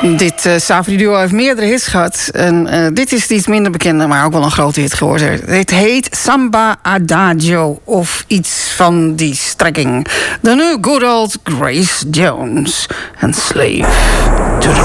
Dit Savri duo heeft meerdere hits gehad. En dit is iets minder bekende, maar ook wel een grote hit geworden. Het heet Samba Adagio of iets van die strekking. De nu good old Grace Jones en Slave to the